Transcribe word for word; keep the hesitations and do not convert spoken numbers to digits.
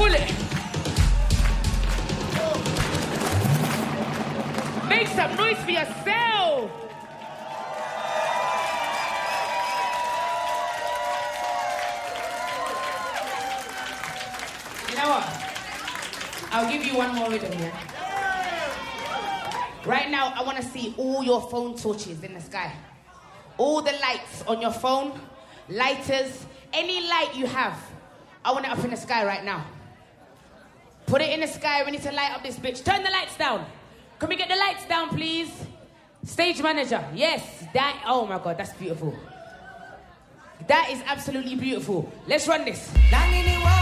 Pull it. Make some noise for yourself. You know what? I'll give you one more rhythm here. Right now, I want to see all your phone torches in the sky. All the lights on your phone, lighters, any light you have. I want it up in the sky right now. Put it in the sky. We need to light up this bitch. Turn the lights down. Can we get the lights down, please? Stage manager. Yes. That. Oh my God, that's beautiful. That is absolutely beautiful. Let's run this.